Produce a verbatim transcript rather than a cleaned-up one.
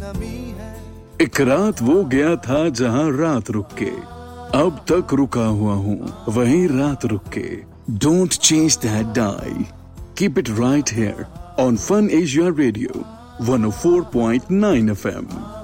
एक रात वो गया था जहां रात रुक के, अब तक रुका हुआ हूँ वहीं रात रुक के. Don't change that die. Keep it right here on Fun Asia Radio one oh four point nine F M.